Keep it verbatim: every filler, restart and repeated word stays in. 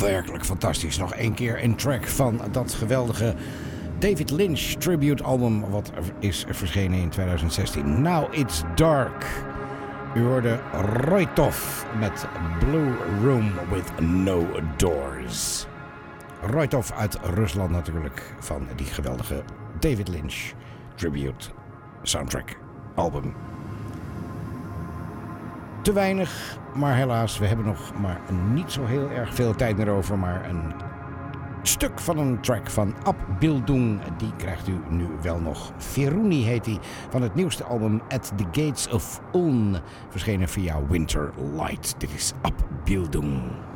werkelijk fantastisch. Nog één keer een track van dat geweldige David Lynch tribute album wat is verschenen in twintig zestien. Now It's Dark. U hoorde Roitov met Blue Room with No Doors. Roitov uit Rusland natuurlijk, van die geweldige David Lynch tribute soundtrack album. Te weinig, maar helaas, we hebben nog maar niet zo heel erg veel tijd meer over, maar een stuk van een track van Abbildung, die krijgt u nu wel nog. Veruni heet hij, van het nieuwste album At the Gates of Ulm, verschenen via Winter Light. Dit is Abbildung.